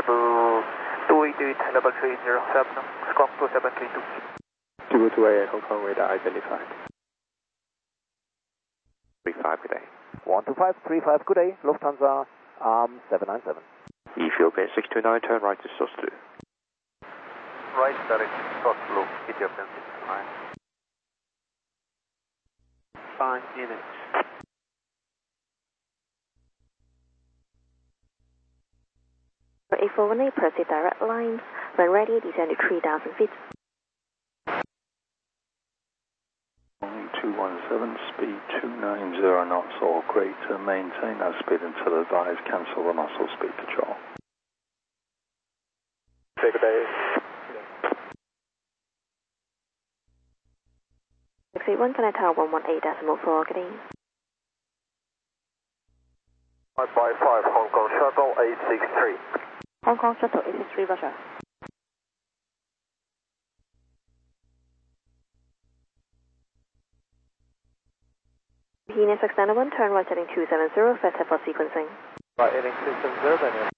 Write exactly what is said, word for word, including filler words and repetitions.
level two eighty-eight, level three zero seven, squawk two seven three two. two two eight, Hong Kong radar identified. three five, good day. one two five three five, good day, Lufthansa, arm seven nine seven. Ethiopian six two nine, turn right to source two. Right direction, source blue, Ethiopian six two nine. Five minutes. For eight four one eight, proceed direct lines. When ready, descend to three thousand feet. two one seven, speed two nine zero knots or greater. Maintain that speed until advised. Cancel the muscle speed control. Say good day. six eight one, connect tower one one eight decimal four, good day. five five five, Hong Kong Shuttle eight six three. Hong Kong Shuttle eight six three, Roger. P N S X nine one, turn right heading two seven zero, fast for sequencing. Right heading two seven zero, Daniel.